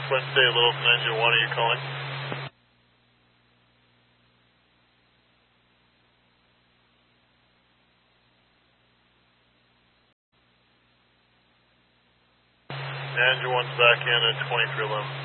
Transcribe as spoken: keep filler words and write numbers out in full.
Twin State Littleton, engine one, are you calling? Engine one's back in at twenty-three eleven.